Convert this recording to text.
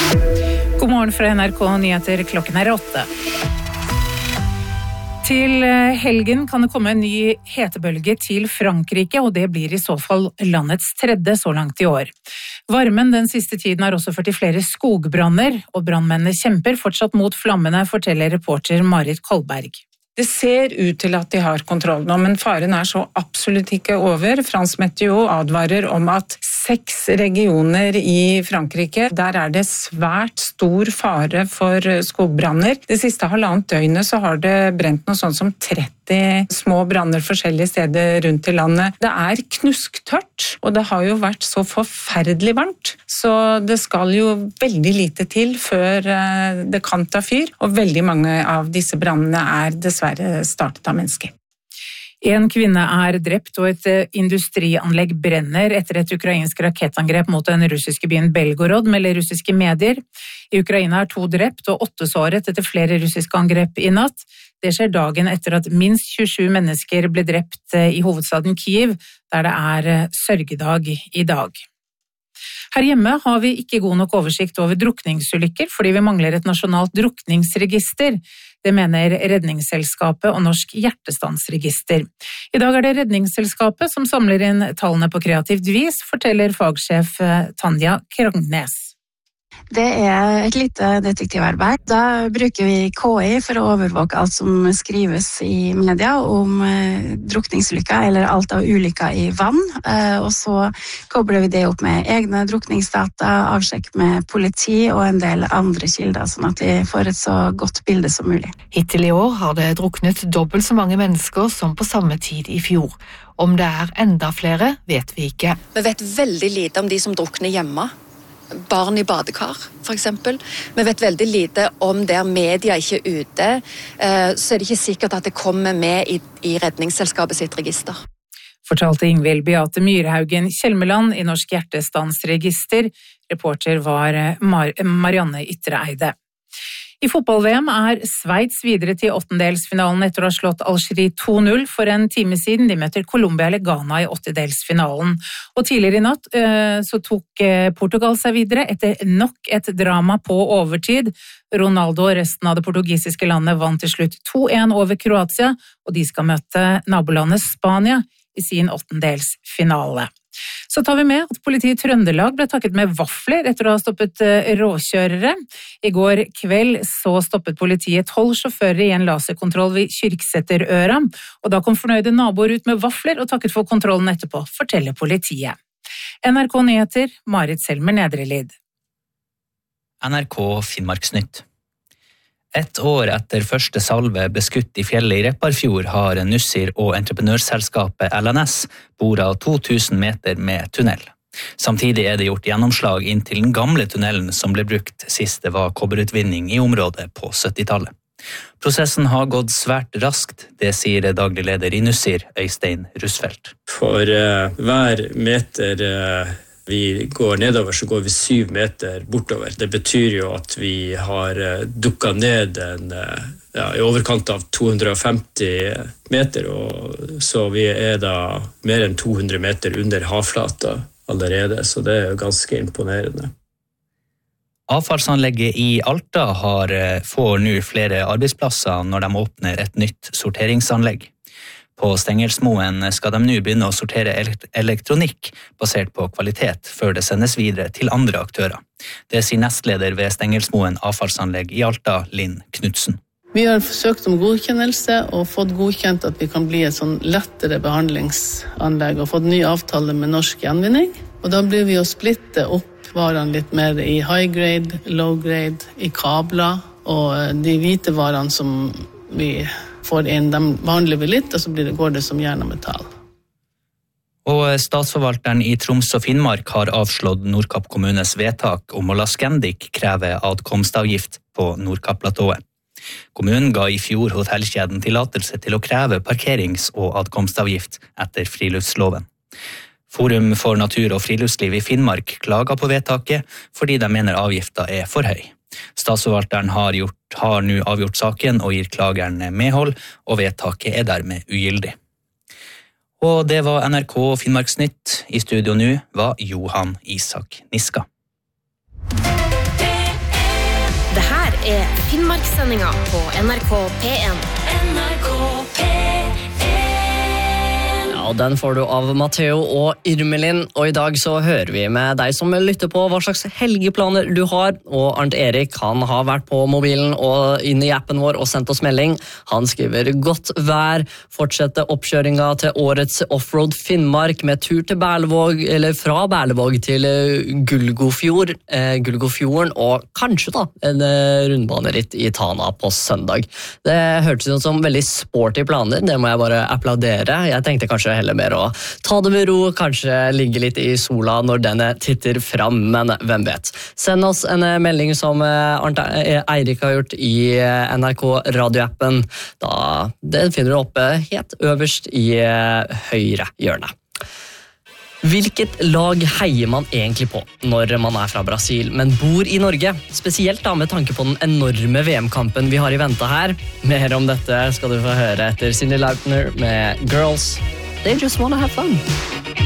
God morgen fra NRK Nyheter, klokken 8. Til helgen kan det komme en ny hetebølge til Frankrike, og det blir i så fall landets tredje så langt i år. Varmen den siste tiden har også ført til flere skogbranner, og brannmennene kjemper fortsatt mot flammene, forteller reporter Marit Kolberg. Det ser ut til at de har kontroll nå, men faren er så absolutt ikke over. France Meteo advarer om at 6 regioner i Frankrike, der er det svært stor fare for skogbranner. Det siste halvannet døgnet så har det brent noe sånt som 30 små branner forskjellige steder rundt i landet. Det er knusktørt, og det har jo vært så forferdelig varmt, så det skal jo veldig lite til før det kan ta fyr, og veldig mange av disse brannene er dessverre startet av mennesker. En kvinne er drept, og et industrianlegg brenner etter et ukrainsk rakettangrep mot den russiske byen Belgorod, melder russiske medier. I Ukraina er 2 drept og 8 såret etter flere russiske angrep i natt. Det skjer dagen etter at minst 27 mennesker ble drept i hovedstaden Kyiv, der det er sørgedag i dag. Her hjemme har vi ikke god nok oversikt over drukningsulykker fordi vi mangler et nasjonalt drukningsregister. Det mener Redningsselskapet og Norsk Hjertestansregister. I dag er det Redningsselskapet som samler inn tallene på kreativt vis, forteller fagsjef Tanja Krognes. Det er et lite detektivarbeid. Da bruker vi KI for å overvåke alt som skrives i media om drukningsulykker eller alt av ulykker i vann. Og så kobler vi det opp med egne drukningsdata, avsjekk med politi og en del andre kilder, sånn at vi får et så godt bilde som mulig. Hittil i år har det druknet dobbelt så mange mennesker som på samme tid i fjor. Om det er enda flere, vet vi ikke. Vi vet veldig lite om de som drukner hjemme. Barn i badekar, for eksempel. Vi vet veldig lite om der media ikke er ute, så er det ikke sikkert at det kommer med i Redningsselskapet sitt register. Fortalte Ingvild Beate Myrhaugen Kjelmeland i Norsk Hjertestansregister. Reporter var Marianne Ytreeide. I fotball-VM er Sveits videre til åttendelsfinalen etter å ha slått Algerie 2-0 for en time siden. De møter Colombia eller Ghana i åttendelsfinalen. Og tidligere i natt så tok Portugal seg videre etter nok et drama på overtid. Ronaldo og resten av det portugisiske landet vant til slutt 2-1 over Kroatia, og de skal møte nabolandet Spania i sin åttendelsfinale. Så tar vi med at politiet i Trøndelag ble takket med vafler etter å ha stoppet råkjørere. I går kveld så stoppet politiet 12 sjåfører i en laserkontroll ved Kyrksæterøra, og da kom fornøyde naboer ut med vafler og takket for kontrollen etterpå, forteller politiet. NRK Nyheter, Marit Selmer Nedrelid. NRK Finnmarksnytt. Et år etter første salve ble skutt i fjellet i Repparfjord har Nussir og entreprenørselskapet LNS boret 2000 meter med tunnel. Samtidig er det gjort gjennomslag inn til den gamle tunnelen som ble brukt sist det var kobberutvinning i området på 70-tallet. Prosessen har gått svært raskt, det sier daglig leder i Nussir, Øystein Rusfeldt. For hver meter vi går nedover, så går vi 7 meter bortover. Det betyr jo at vi har dukket ned i overkant av 250 meter, og så vi er da mer enn 200 meter under havflata allerede, så det er jo ganske imponerende. Avfallsanlegget i Alta får nå flere arbeidsplasser når de åpner et nytt sorteringsanlegg. På Stengelsmoen skal de nå begynne å sortere elektronikk basert på kvalitet før det sendes videre til andre aktører. Det sier nestleder ved Stengelsmoen avfallsanlegg i Alta, Linn Knudsen. Vi har søkt om godkjennelse og fått godkjent at vi kan bli et sånn lettere behandlingsanlegg og fått ny avtale med Norsk Gjenvinning. Og da blir vi å splitte opp varene litt mer i high grade, low grade, i kabler, og de hvite varene som vi får inn, de behandler vi litt, og så går det som jern og metall. Og statsforvalteren i Troms og Finnmark har avslått Nordkapp kommunes vedtak om å la Scandic kreve adkomstavgift på Nordkapp-platået. Kommunen ga i fjor hotellkjeden tillatelse til å kreve parkerings- og adkomstavgift etter friluftsloven. Forum for natur og friluftsliv i Finnmark klager på vedtaket fordi de mener avgifta er for høy. Statsforvalteren har nå avgjort saken og gir klageren medhold, og vedtaket er dermed ugyldig. Og det var NRK Finnmarksnytt. I studio nå var Johan Isak Niska. Finnmarkssendinga på NRK P1. NRK P1. Og den får du av Matteo og Irmelin, og i dag så hører vi med deg som lytter på hva slags helgeplaner du har, og Arnt Erik, han har vært på mobilen og inn i appen vår og sendt oss melding. Han skriver godt vær, fortsette oppkjøringa til årets Offroad Finnmark med tur til Berlevåg, eller fra Berlevåg til Gullgofjorden, og kanskje da en rundbaneritt i Tana på søndag. Det hørtes ut som veldig sporty planer, det må jeg bare applaudere. Jeg tenkte kanskje heller mer å ta det med ro, kanskje ligge litt i sola når denne titter fram, men hvem vet. Send oss en melding som Arnt Eirik har gjort i NRK radioappen. Den finner du oppe helt øverst i høyre hjørne. Hvilket lag heier man egentlig på når man er fra Brasil, men bor i Norge? Spesielt da med tanke på den enorme VM-kampen vi har i vente her. Mer om dette skal du få høre etter Cyndi Lauper med Girls. They just wanna have fun.